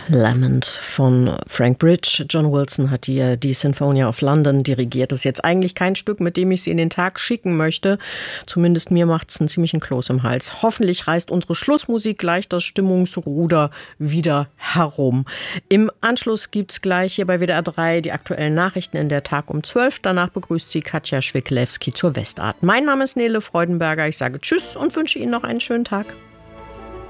Lament von Frank Bridge. John Wilson hat hier die Sinfonia of London dirigiert. Das ist jetzt eigentlich kein Stück, mit dem ich Sie in den Tag schicken möchte. Zumindest mir macht es einen ziemlichen Kloß im Hals. Hoffentlich reißt unsere Schlussmusik gleich das Stimmungsruder wieder herum. Im Anschluss gibt es gleich hier bei WDR 3 die aktuellen Nachrichten in der Tag um 12. Danach begrüßt Sie Katja Schwiklewski zur Westart. Mein Name ist Nele Freudenberger. Ich sage Tschüss und wünsche Ihnen noch einen schönen Tag.